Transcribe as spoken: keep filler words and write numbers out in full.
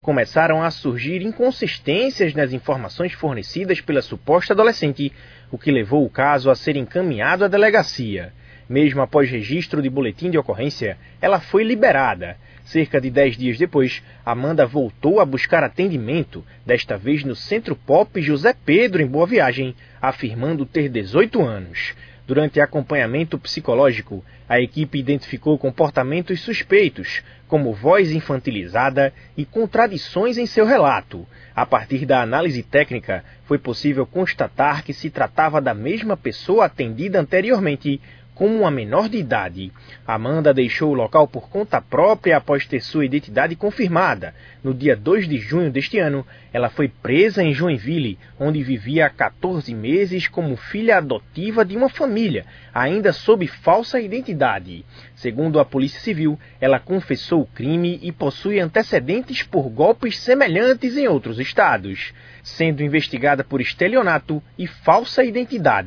começaram a surgir inconsistências nas informações fornecidas pela suposta adolescente, o que levou o caso a ser encaminhado à delegacia. Mesmo após registro de boletim de ocorrência, ela foi liberada. Cerca de dez dias depois, Amanda voltou a buscar atendimento, desta vez no Centro Pop José Pedro, em Boa Viagem, afirmando ter dezoito anos. Durante acompanhamento psicológico, a equipe identificou comportamentos suspeitos, como voz infantilizada e contradições em seu relato. A partir da análise técnica, foi possível constatar que se tratava da mesma pessoa atendida anteriormente, como uma menor de idade. Amanda deixou o local por conta própria após ter sua identidade confirmada. No dia dois de junho deste ano, ela foi presa em Joinville, onde vivia há quatorze meses como filha adotiva de uma família, ainda sob falsa identidade. Segundo a Polícia Civil, ela confessou o crime e possui antecedentes por golpes semelhantes em outros estados, sendo investigada por estelionato e falsa identidade.